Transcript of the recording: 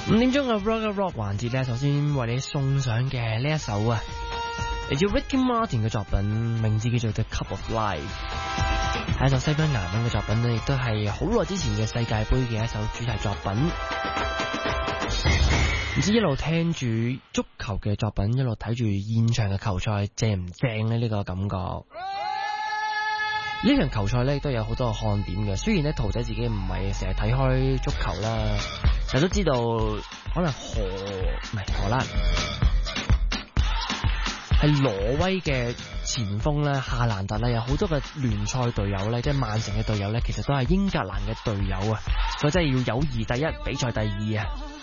5點鐘嘅 Rock 環節咧，首先為你送上嘅呢一首啊，嚟自 Ricky Martin 嘅作品，名字叫做 The Cup of Life， 係一首西班牙文嘅作品咧，亦都係好耐之前嘅世界盃嘅一首主題作品。唔知一路聽住足球嘅作品，一路睇住現場嘅球賽，正唔正呢？呢個感覺。呢場球賽咧都有好多看點嘅，雖然咧圖仔自己唔係成日睇開足球啦，但都知道可能荷蘭係挪威嘅前鋒咧夏蘭特咧，有好多嘅聯賽隊友咧，即係曼城嘅隊友咧，其實都係英格蘭嘅隊友啊，所以真係要友誼第一，比賽第二啊！